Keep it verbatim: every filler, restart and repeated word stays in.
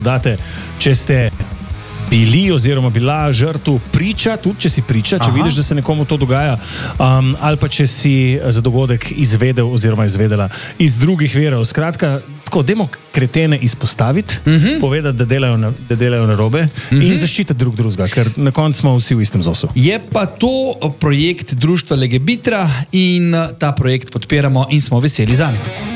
date, če ste bili oziroma bila žrtev priča, tudi če si priča, če Aha. vidiš, da se nekomu to dogaja, um, ali pa če si za dogodek izvedel oziroma izvedela iz drugih verov. Skratka, tako, dajmo kretene izpostaviti, uh-huh. povedati, da delajo, na, da delajo narobe uh-huh. in zaščititi drug drugega, ker na koncu smo vsi v istem zosu. Je pa to projekt društva Legebitra in ta projekt podpiramo in smo veseli zanj.